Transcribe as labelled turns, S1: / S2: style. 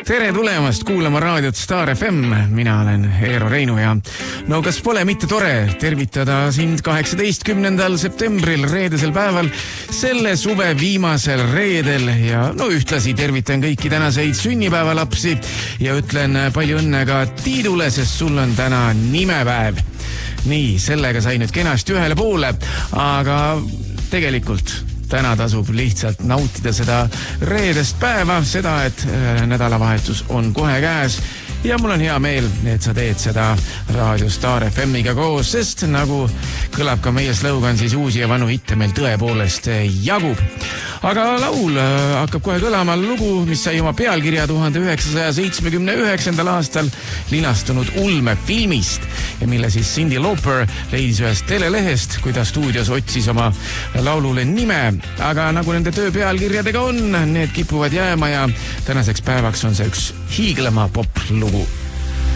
S1: Tere tulemast kuulama raadiot Star FM. Mina olen Eero Reinu ja no kas pole mitte tore tervitada sind 18. septembril reedesel päeval, selle suve viimasel reedel ja no ühtlasi tervitan kõiki tänaseid sünnipäevalapsi ja ütlen palju õnne ka Tiidule, sest sul on täna nimepäev. Nii, sellega sai nüüd kenasti ühele poole, aga tegelikult täna tasub lihtsalt nautida seda reedest päeva, seda, et nädalavahetus on kohe käes ja mul on hea meel, et sa teed seda Raadio Star FM-iga koos, sest nagu kõlab ka meie slogan, siis uusi ja vanu hitte meil tõepoolest jagub. Aga laul hakkab kohe kõlama lugu, mis sai oma pealkirja 1979. aastal linastunud ulmefilmist ja mille siis Cyndi Lauper leidis ühest telelehest, kui ta stuudios otsis oma laulule nime. Aga nagu nende töö pealkirjadega on, need kipuvad jääma ja tänaseks päevaks on see üks hiiglama pop lugu.